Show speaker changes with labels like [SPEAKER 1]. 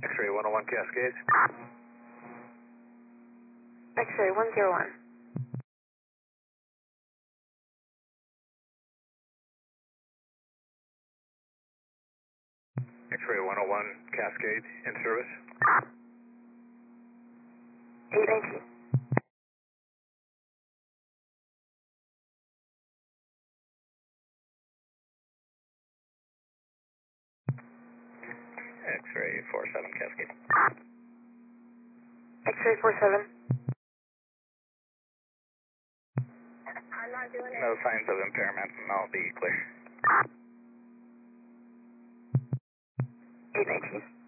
[SPEAKER 1] X-ray 101 Cascades.
[SPEAKER 2] X-ray 101.
[SPEAKER 1] X-ray 101 Cascades in service.
[SPEAKER 2] 819.
[SPEAKER 1] X-ray 47 Cascade.
[SPEAKER 2] X-ray 47.
[SPEAKER 1] No signs of impairment, and I'll be clear.
[SPEAKER 2] 819.